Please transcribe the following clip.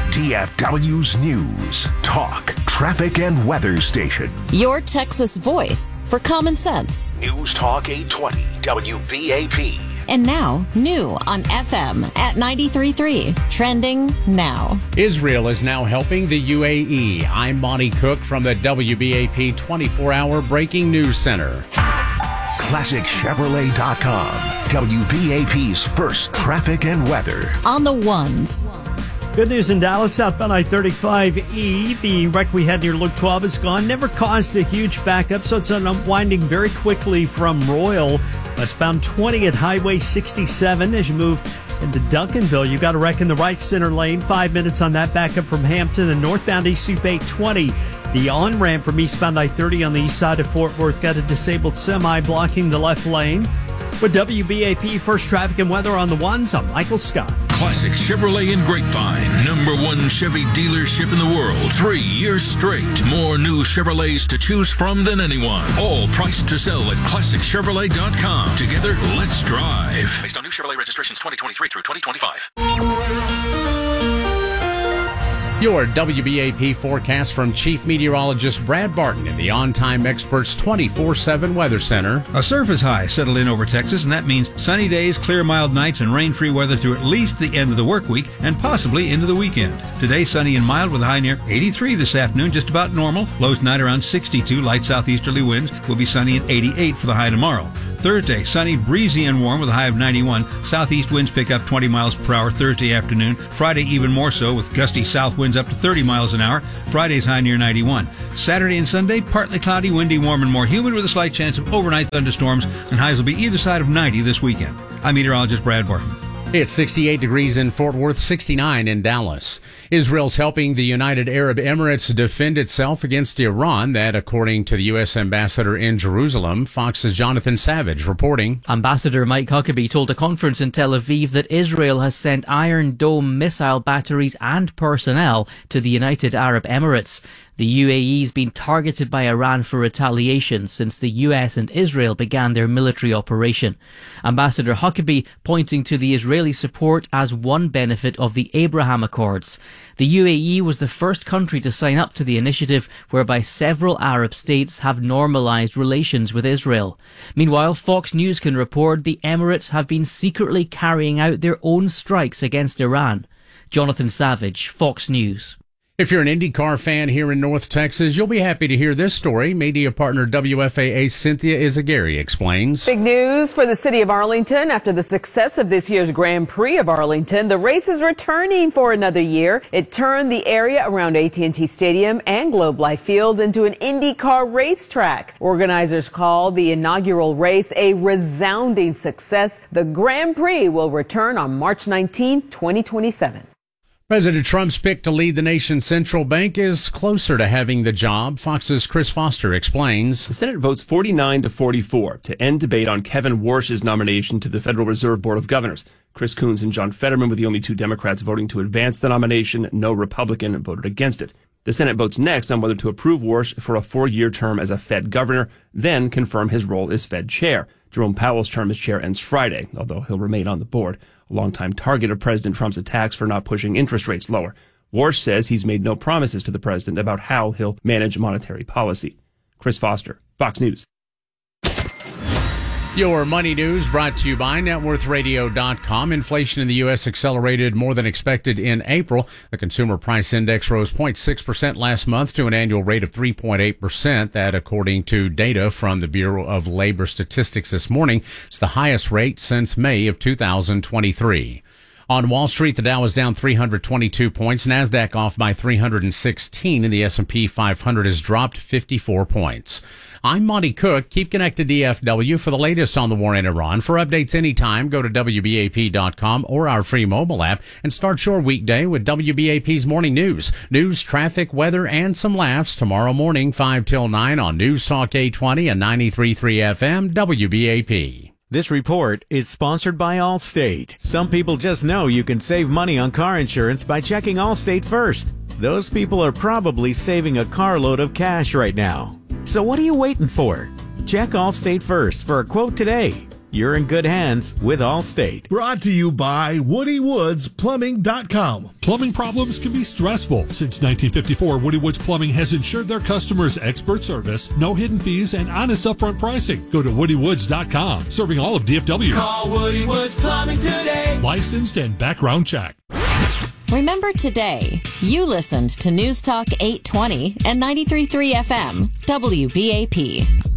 DFW's News, Talk, Traffic, and Weather Station. Your Texas voice for common sense. News Talk 820, WBAP. And now, new on FM at 93.3. Trending now. Israel is now helping the UAE. I'm Monty Cook from the WBAP 24-hour Breaking News Center. ClassicChevrolet.com. WBAP's first traffic and weather. On the ones. Good news in Dallas, southbound I-35E. The wreck we had near Loop 12 is gone. Never caused a huge backup, so it's unwinding very quickly from Royal. Westbound 20 at Highway 67 as you move into Duncanville. You've got a wreck in the right center lane. 5 minutes on that backup from Hampton. And northbound East Loop 820. The on-ramp from eastbound I-30 on the east side of Fort Worth got a disabled semi blocking the left lane. With WBAP First Traffic and Weather on the ones, I'm Michael Scott. Classic Chevrolet in Grapevine. #1 Chevy dealership in the world. 3 years straight. More new Chevrolets to choose from than anyone. All priced to sell at ClassicChevrolet.com. Together, let's drive. Based on new Chevrolet registrations 2023 through 2025. Your WBAP forecast from Chief Meteorologist Brad Barton in the On Time Experts 24/7 Weather Center. A surface high settled in over Texas, and that means sunny days, clear mild nights, and rain-free weather through at least the end of the work week and possibly into the weekend. Today, sunny and mild with a high near 83 this afternoon, just about normal. Lows tonight around 62. Light southeasterly winds will be sunny at 88 for the high tomorrow. Thursday, sunny, breezy, and warm with a high of 91. Southeast winds pick up 20 miles per hour Thursday afternoon. Friday, even more so, with gusty south winds up to 30 miles an hour. Friday's high near 91. Saturday and Sunday, partly cloudy, windy, warm, and more humid with a slight chance of overnight thunderstorms, and highs will be either side of 90 this weekend. I'm meteorologist Brad Barton. It's 68 degrees in Fort Worth, 69 in Dallas. Israel's helping the United Arab Emirates defend itself against Iran. That, according to the U.S. ambassador in Jerusalem. Fox's Jonathan Savage reporting. Ambassador Mike Huckabee told a conference in Tel Aviv that Israel has sent Iron Dome missile batteries and personnel to the United Arab Emirates. The UAE's been targeted by Iran for retaliation since the US and Israel began their military operation. Ambassador Huckabee pointing to the Israeli support as one benefit of the Abraham Accords. The UAE was the first country to sign up to the initiative, whereby several Arab states have normalized relations with Israel. Meanwhile, Fox News can report the Emirates have been secretly carrying out their own strikes against Iran. Jonathan Savage, Fox News. If you're an IndyCar fan here in North Texas, you'll be happy to hear this story. Media partner WFAA's Cynthia Izaguirre explains. Big news for the city of Arlington. After the success of this year's Grand Prix of Arlington, the race is returning for another year. It turned the area around AT&T Stadium and Globe Life Field into an IndyCar racetrack. Organizers call the inaugural race a resounding success. The Grand Prix will return on March 19, 2027. President Trump's pick to lead the nation's central bank is closer to having the job. Fox's Chris Foster explains. The Senate votes 49-44 to end debate on Kevin Warsh's nomination to the Federal Reserve Board of Governors. Chris Coons and John Fetterman were the only two Democrats voting to advance the nomination. No Republican voted against it. The Senate votes next on whether to approve Warsh for a 4-year term as a Fed governor, then confirm his role as Fed chair. Jerome Powell's term as chair ends Friday, although he'll remain on the board. A longtime target of President Trump's attacks for not pushing interest rates lower. Warsh says he's made no promises to the president about how he'll manage monetary policy. Chris Foster, Fox News. Your money news brought to you by NetWorthRadio.com. Inflation in the U.S. accelerated more than expected in April. The Consumer Price Index rose 0.6% last month to an annual rate of 3.8%. That, according to data from the Bureau of Labor Statistics this morning, is the highest rate since May of 2023. On Wall Street, the Dow is down 322 points, NASDAQ off by 316, and the S&P 500 has dropped 54 points. I'm Monty Cook. Keep connected to DFW for the latest on the war in Iran. For updates anytime, go to WBAP.com or our free mobile app and start your weekday with WBAP's Morning News. News, traffic, weather, and some laughs tomorrow morning, 5 till 9 on News Talk 820 and 93.3 FM WBAP. This report is sponsored by Allstate. Some people just know you can save money on car insurance by checking Allstate first. Those people are probably saving a carload of cash right now. So what are you waiting for? Check Allstate first for a quote today. you're in good hands with Allstate. Brought to you by WoodyWoodsPlumbing.com. Plumbing problems can be stressful. Since 1954, Woody Woods Plumbing has ensured their customers expert service, no hidden fees, and honest upfront pricing. Go to WoodyWoods.com, serving all of DFW. Call Woody Woods Plumbing today. Licensed and background check. Remember today, you listened to News Talk 820 and 93.3 FM, WBAP.